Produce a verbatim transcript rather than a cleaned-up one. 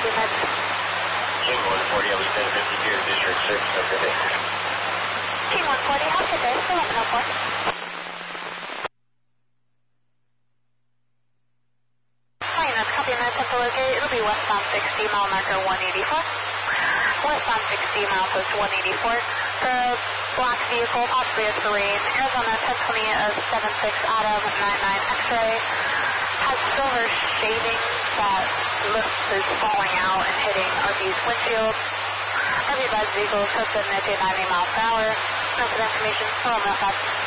you, Med. Team one forty, I'll be ten fifty to your district service over there. Team one forty, have a good day. Still eleven oh four. Hi, that's copy Med, Temple locate. It'll be westbound sixty, mile marker one eighty-four. Westbound sixty, mile post one eighty-four. The black vehicle, possibly a terrain, Arizona ten twenty of seven six Adam nine nine X-ray, has silver shading that looks is falling out and hitting R V's windshield. R V advised vehicle is posted at ninety miles per hour. Sensitive information, hello, Melfast.